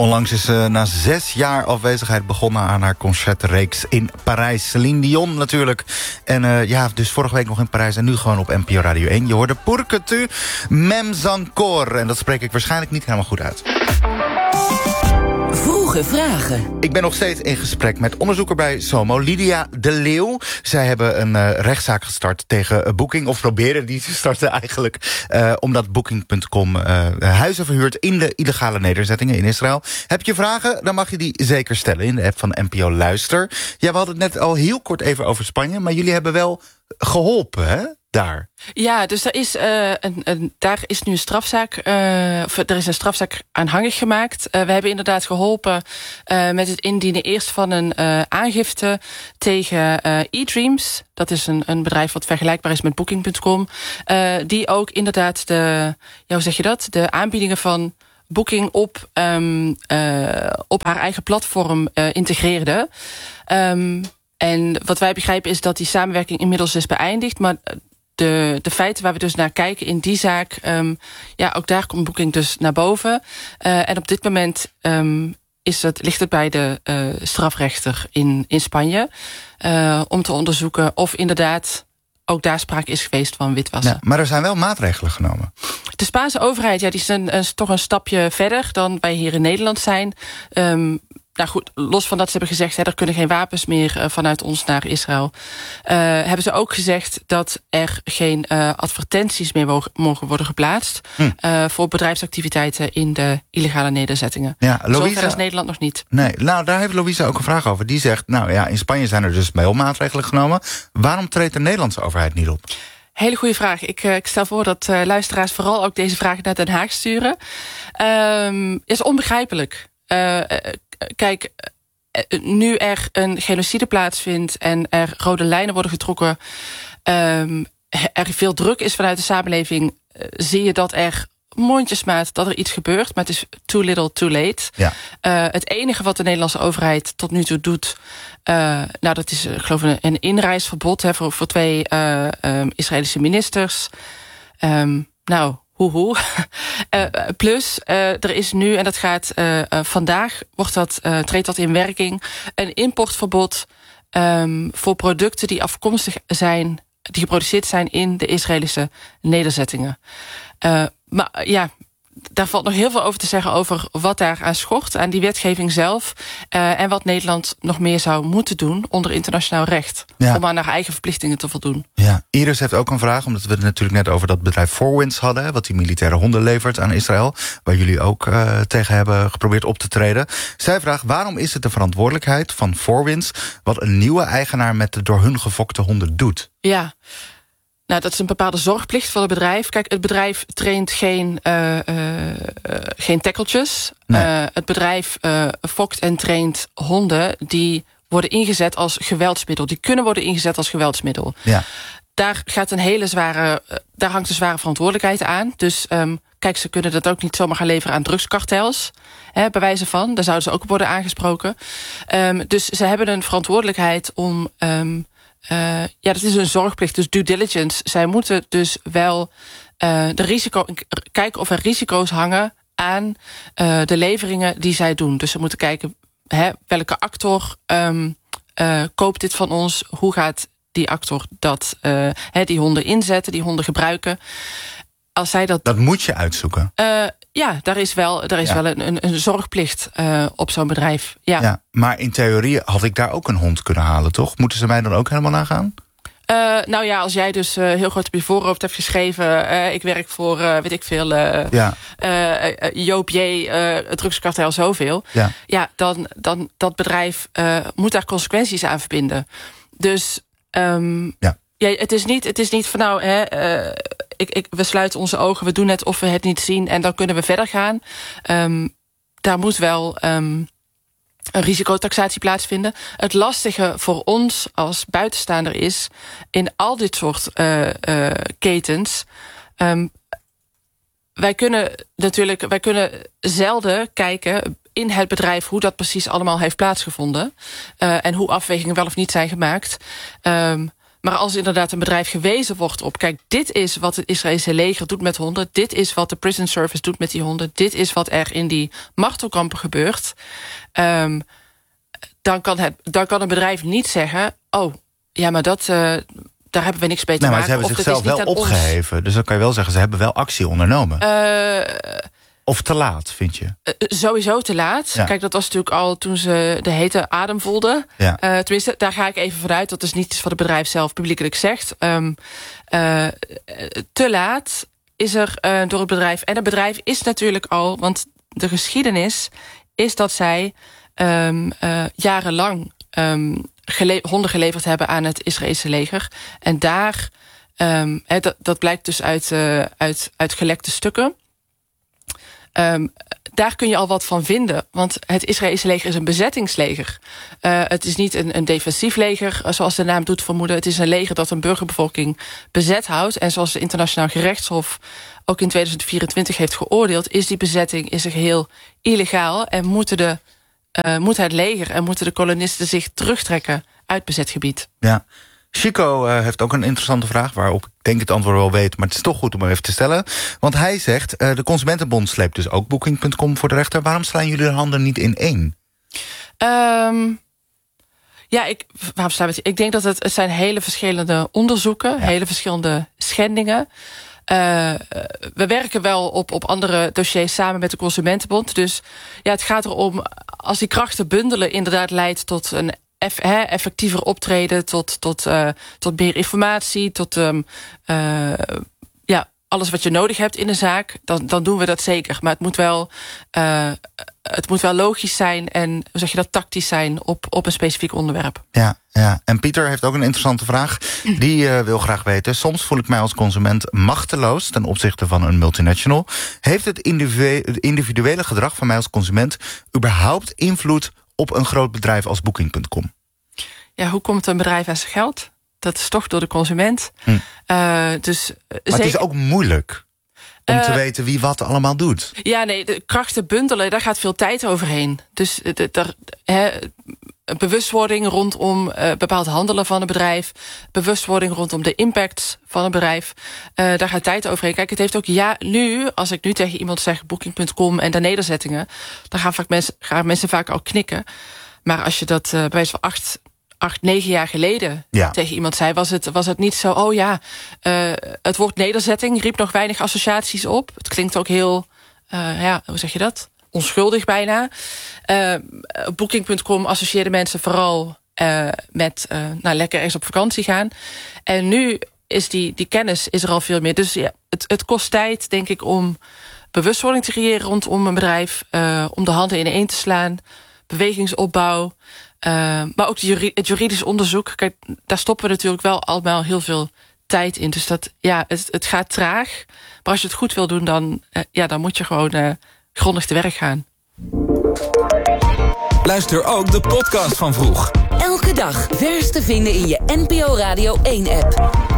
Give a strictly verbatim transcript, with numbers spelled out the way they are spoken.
Onlangs is ze na zes jaar afwezigheid begonnen aan haar concertreeks in Parijs. Céline Dion natuurlijk. En uh, ja, dus vorige week nog in Parijs en nu gewoon op N P O Radio één. Je hoorde Pour que tu m'aimes encore. En dat spreek ik waarschijnlijk niet helemaal goed uit. Vroege vragen. Ik ben nog steeds in gesprek met onderzoeker bij SOMO, Lydia de Leeuw. Zij hebben een uh, rechtszaak gestart tegen uh, Booking, of proberen die te starten eigenlijk, uh, omdat Booking punt com uh, huizen verhuurt in de illegale nederzettingen in Israël. Heb je vragen, dan mag je die zeker stellen in de app van N P O Luister. Ja, we hadden het net al heel kort even over Spanje, maar jullie hebben wel geholpen, hè? Daar. Ja, dus er is, uh, een, een, daar is nu een strafzaak, uh, of er is een strafzaak aanhangig gemaakt. Uh, we hebben inderdaad geholpen uh, met het indienen eerst van een uh, aangifte tegen uh, eDreams. Dat is een, een bedrijf wat vergelijkbaar is met Booking punt com. Uh, die ook inderdaad de, ja, hoe zeg je dat, de aanbiedingen van Booking op, um, uh, op haar eigen platform uh, integreerde. Um, en wat wij begrijpen is dat die samenwerking inmiddels is beëindigd, maar De, de feiten waar we dus naar kijken in die zaak, um, ja, ook daar komt Booking dus naar boven. Uh, en op dit moment um, is het, ligt het bij de uh, strafrechter in, in Spanje uh, om te onderzoeken of inderdaad ook daar sprake is geweest van witwassen. Ja, maar er zijn wel maatregelen genomen. De Spaanse overheid, ja, die is een, een, toch een stapje verder dan wij hier in Nederland zijn. Um, Nou goed, los van dat ze hebben gezegd, hè, er kunnen geen wapens meer uh, vanuit ons naar Israël. Uh, hebben ze ook gezegd dat er geen uh, advertenties meer mogen, mogen worden geplaatst Hm. Uh, voor bedrijfsactiviteiten in de illegale nederzettingen. Ja, Louisa, zover is Nederland nog niet. Nee, nou daar heeft Louisa ook een vraag over. Die zegt, nou ja, in Spanje zijn er dus wel maatregelen genomen. Waarom treedt de Nederlandse overheid niet op? Hele goede vraag. Ik, uh, ik stel voor dat uh, luisteraars vooral ook deze vraag naar Den Haag sturen. Um, is onbegrijpelijk. Uh, Kijk, nu er een genocide plaatsvindt en er rode lijnen worden getrokken, um, er veel druk is vanuit de samenleving, uh, zie je dat er mondjesmaat dat er iets gebeurt, maar het is too little, too late. Ja. Uh, het enige wat de Nederlandse overheid tot nu toe doet, uh, nou dat is, uh, ik geloof een, een inreisverbod hè, voor, voor twee uh, um, Israëlische ministers. Um, nou. Hoehoe. Uh, plus, uh, er is nu, en dat gaat uh, uh, vandaag, wordt dat, uh, treedt dat in werking, een importverbod um, voor producten die afkomstig zijn, die geproduceerd zijn in de Israëlische nederzettingen. Uh, maar ja, daar valt nog heel veel over te zeggen over wat daar aan schort, aan die wetgeving zelf, uh, en wat Nederland nog meer zou moeten doen onder internationaal recht, ja, om aan haar eigen verplichtingen te voldoen. Ja, Iris heeft ook een vraag, omdat we het natuurlijk net over dat bedrijf Four Winds hadden, wat die militaire honden levert aan Israël, waar jullie ook uh, tegen hebben geprobeerd op te treden. Zij vraagt, waarom is het de verantwoordelijkheid van Four Winds wat een nieuwe eigenaar met de door hun gefokte honden doet? Ja. Nou, dat is een bepaalde zorgplicht van het bedrijf. Kijk, het bedrijf traint geen, uh, uh, uh, geen tekkeltjes. Nee. Uh, het bedrijf uh, fokt en traint honden die worden ingezet als geweldsmiddel. Die kunnen worden ingezet als geweldsmiddel. Ja. Daar gaat een hele zware, uh, daar hangt een zware verantwoordelijkheid aan. Dus um, kijk, ze kunnen dat ook niet zomaar gaan leveren aan drugskartels. Hè, bij wijze van, daar zouden ze ook worden aangesproken. Um, dus ze hebben een verantwoordelijkheid om Um, Uh, ja, dat is een zorgplicht, dus due diligence. Zij moeten dus wel uh, de risico, kijken of er risico's hangen aan uh, de leveringen die zij doen. Dus ze moeten kijken, hè, welke actor um, uh, koopt dit van ons? Hoe gaat die actor dat, uh, hè, die honden inzetten, die honden gebruiken? Als zij dat, dat moet je uitzoeken. Uh, ja, daar is wel, daar is ja. wel een, een, een zorgplicht uh, op zo'n bedrijf. Ja. Ja, maar in theorie had ik daar ook een hond kunnen halen, toch? Moeten ze mij dan ook helemaal nagaan? Uh, nou ja, als jij dus uh, heel groot op je voorhoofd hebt geschreven, Uh, ik werk voor, uh, weet ik veel, Uh, ja. uh, uh, Joop J, uh, het drugskartel zoveel. Ja, ja dan, dan dat bedrijf uh, moet daar consequenties aan verbinden. Dus um, ja. Ja, het is niet, het is niet van nou, hè, uh, ik, ik, we sluiten onze ogen, we doen net of we het niet zien en dan kunnen we verder gaan. Um, daar moet wel um, een risicotaxatie plaatsvinden. Het lastige voor ons als buitenstaander is, in al dit soort uh, uh, ketens, um, wij kunnen natuurlijk, wij kunnen zelden kijken in het bedrijf hoe dat precies allemaal heeft plaatsgevonden, uh, en hoe afwegingen wel of niet zijn gemaakt. Um, maar als inderdaad een bedrijf gewezen wordt op... kijk, dit is wat het Israëlische leger doet met honden... dit is wat de prison service doet met die honden... dit is wat er in die martelkampen gebeurt... Um, dan, kan het, dan kan een bedrijf niet zeggen... oh, ja, maar dat... Uh, daar hebben we niks mee te nee, maken. Maar ze hebben of zichzelf wel opgeheven. Ons. Dus dan kan je wel zeggen, ze hebben wel actie ondernomen. Uh, of te laat, vind je? Uh, sowieso te laat. Ja. Kijk, dat was natuurlijk al toen ze de hete adem voelden. Ja. Uh, tenminste, daar ga ik even vanuit. Dat is niet iets wat het bedrijf zelf publiekelijk zegt. Um, uh, te laat is er uh, door het bedrijf. En het bedrijf is natuurlijk al... want de geschiedenis is dat zij um, uh, jarenlang... Um, Gele- honden geleverd hebben aan het Israëlische leger. En daar, um, he, dat, dat blijkt dus uit, uh, uit, uit gelekte stukken... Um, daar kun je al wat van vinden. Want het Israëlische leger is een bezettingsleger. Uh, het is niet een, een defensief leger, zoals de naam doet vermoeden. Het is een leger dat een burgerbevolking bezet houdt. En zoals de Internationaal Gerechtshof ook in tweeduizend vierentwintig heeft geoordeeld... is die bezetting in zijn geheel illegaal en moeten de... Uh, moet het leger en moeten de kolonisten zich terugtrekken uit bezet gebied. Ja, Chico uh, heeft ook een interessante vraag... waarop ik denk het antwoord wel weet... maar het is toch goed om hem even te stellen. Want hij zegt, uh, de Consumentenbond sleept dus ook Booking punt com voor de rechter. Waarom slaan jullie de handen niet in één? Um, ja, ik, waarom slaan we het? Ik denk dat het, het zijn hele verschillende onderzoeken... Ja. hele verschillende schendingen... Uh, we werken wel op, op andere dossiers samen met de Consumentenbond. Dus ja, het gaat erom, als die krachten bundelen... inderdaad leidt tot een eff, he, effectiever optreden... tot, tot, uh, tot meer informatie, tot um, uh, ja, alles wat je nodig hebt in een zaak... dan, dan doen we dat zeker. Maar het moet wel, uh, het moet wel logisch zijn... en hoe zeg je dat, tactisch zijn op, op een specifiek onderwerp. Ja, ja, en Pieter heeft ook een interessante vraag. Die uh, wil graag weten... soms voel ik mij als consument machteloos... ten opzichte van een multinational. Heeft het individuele gedrag van mij als consument... überhaupt invloed op een groot bedrijf als Booking punt com? Ja, hoe komt een bedrijf aan zijn geld? Dat is toch door de consument. Hm. Uh, dus, uh, maar zeker... het is ook moeilijk... om uh, te weten wie wat allemaal doet. Ja, nee, de krachten bundelen, daar gaat veel tijd overheen. Dus de, de, he, bewustwording rondom uh, bepaald handelen van een bedrijf... bewustwording rondom de impacts van een bedrijf... Uh, daar gaat tijd overheen. Kijk, het heeft ook ja, nu, als ik nu tegen iemand zeg... Booking punt com en de nederzettingen... dan gaan, vaak mensen, gaan mensen vaak al knikken. Maar als je dat uh, bij wijze van acht... acht, negen jaar geleden ja. tegen iemand zei... was het, was het niet zo, oh ja, uh, het woord nederzetting... riep nog weinig associaties op. Het klinkt ook heel, uh, ja, hoe zeg je dat? Onschuldig bijna. Uh, Booking punt com associeerde mensen vooral uh, met... Uh, nou, lekker ergens op vakantie gaan. En nu is die, die kennis is er al veel meer. Dus ja, het, het kost tijd, denk ik, om bewustwording te creëren... rondom een bedrijf, uh, om de handen ineen te slaan... bewegingsopbouw... Uh, maar ook het juridisch onderzoek. Kijk, daar stoppen we natuurlijk wel allemaal heel veel tijd in. Dus dat, ja, het, het gaat traag. Maar als je het goed wil doen, dan, uh, ja, dan moet je gewoon uh, grondig te werk gaan. Luister ook de podcast van Vroeg. Elke dag vers te vinden in je N P O Radio één app.